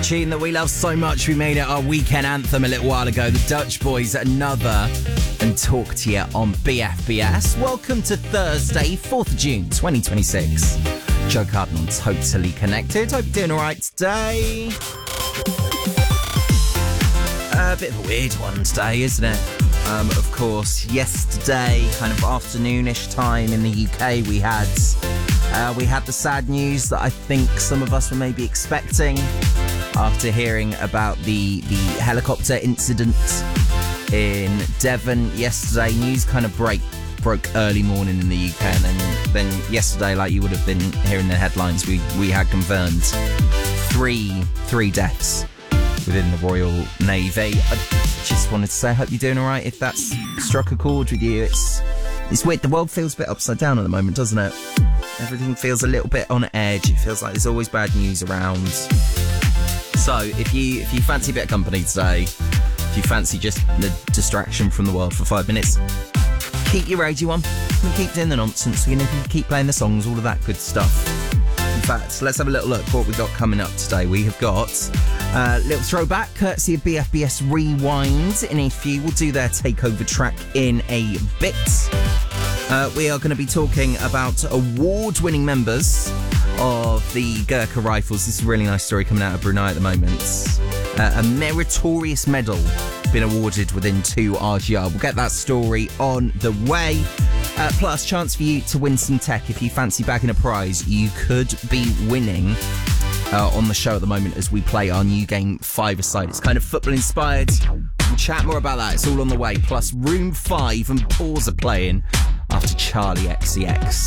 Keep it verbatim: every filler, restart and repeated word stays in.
tune that we love so much, we made it our weekend anthem a little while ago. The Dutch Boys, Another, and Talk to You on B F B S. Welcome to Thursday, fourth of June, twenty twenty-six. Joe Carden on Totally Connected. Hope you're doing all right today. A bit of a weird one today, isn't it? Um, of course, yesterday, kind of afternoonish time in the U K, we had uh, we had the sad news that I think some of us were maybe expecting after hearing about the the helicopter incident in Devon yesterday. News kind of break broke early morning in the U K, and then then yesterday, like you would have been hearing the headlines, we we had confirmed three three deaths within the Royal Navy. I just wanted to say I hope you're doing all right. If that's struck a chord with you, it's it's weird. The world feels a bit upside down at the moment, doesn't it? Everything feels a little bit on edge. It feels like there's always bad news around. So if you if you fancy a bit of company today, if you fancy just the distraction from the world for five minutes, keep your radio on and keep doing the nonsense. You know, keep playing the songs, all of that good stuff. In fact, let's have a little look at what we've got coming up today. We have got a little throwback courtesy of B F B S Rewind. In a few, we'll do their takeover track in a bit. Uh, we are going to be talking about award-winning members of the Gurkha Rifles. This is a really nice story coming out of Brunei at the moment. Uh, a meritorious medal been awarded within two R G R. We'll get that story on the way. Uh, plus, chance for you to win some tech. If you fancy bagging a prize, you could be winning uh, on the show at the moment as we play our new game, Five-A-Side. It's kind of football-inspired. We'll chat more about that. It's all on the way. Plus, Room five and Pause are playing after Charlie X C X.